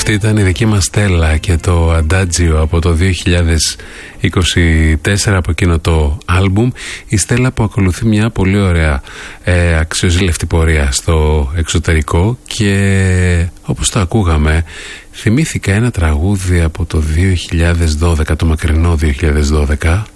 Αυτή ήταν η δική μας Στέλλα και το Αντάτζιο από το 2024 από εκείνο το άλμπουμ. Η Στέλλα που ακολουθεί μια πολύ ωραία αξιοζήλευτη πορεία στο εξωτερικό και όπως το ακούγαμε θυμήθηκα ένα τραγούδι από το 2012, το μακρινό 2012,